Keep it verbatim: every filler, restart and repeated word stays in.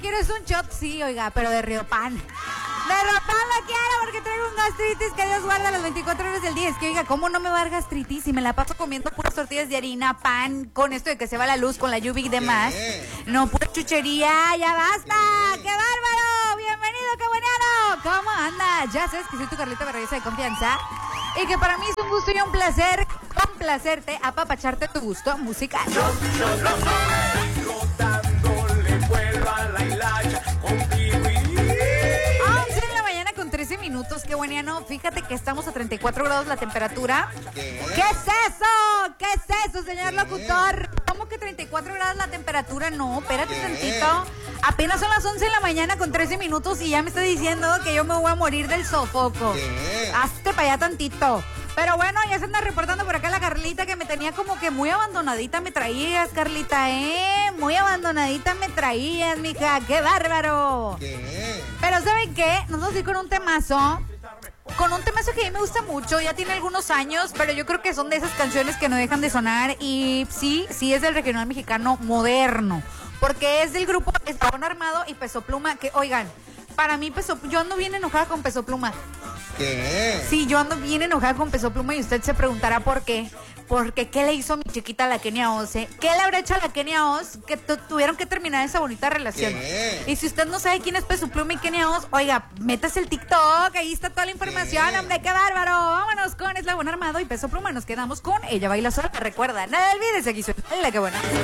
quiero es un shot, sí, oiga, pero de Riopan. De Riopan la quiero porque traigo un gastritis que Dios guarda las veinticuatro horas del día. Es que, oiga, ¿cómo no me va a dar gastritis si me la paso comiendo puras tortillas de harina, pan, con esto de que se va la luz, con la lluvia y demás? No, pura chuchería, ya basta. ¡Qué bárbaro! ¡Bienvenido, qué buenano! ¿Cómo anda? Ya sabes que soy tu Carlita Barrayosa de confianza y que para mí es un gusto y un placer complacerte, apapacharte tu gusto musical. trece minutos, qué bueniano. Fíjate que estamos a treinta y cuatro grados la temperatura. ¿Qué, ¿Qué es eso? ¿Qué es eso, señor ¿Qué? locutor? ¿Cómo que treinta y cuatro grados la temperatura? No, espérate ¿Qué? tantito. Apenas son las once de la mañana con trece minutos y ya me está diciendo que yo me voy a morir del sofoco. ¿Qué? Hazte para allá tantito. Pero bueno, ya se anda reportando por acá la Carlita que me tenía como que muy abandonadita me traías, Carlita, ¿eh? Muy abandonadita me traías, mija. ¡Qué bárbaro! ¿Qué? Pero ¿saben qué? Nos vamos a ir con un temazo. Con un temazo que a mí me gusta mucho. Ya tiene algunos años, pero yo creo que son de esas canciones que no dejan de sonar. Y sí, sí es del regional mexicano moderno. Porque es del grupo Eslabón Armado y Peso Pluma. Que, oigan, para mí Peso, yo ando bien enojada con Peso Pluma. ¿Qué? Sí, yo ando bien enojada con Peso Pluma y usted se preguntará por qué. Porque ¿qué le hizo a mi chiquita a la Kenia Oz? ¿Eh? ¿Qué le habrá hecho a la Kenia Oz que tu- tuvieron que terminar esa bonita relación? ¿Qué? Y si usted no sabe quién es Peso Pluma y Kenia Oz, oiga, métase el TikTok, ahí está toda la información. ¿Qué? Hombre, qué bárbaro. Vámonos con Eslabón Armado y Peso Pluma. Nos quedamos con Ella Baila Sola. Recuerda, nada olvides, aquí suena La Que Buena.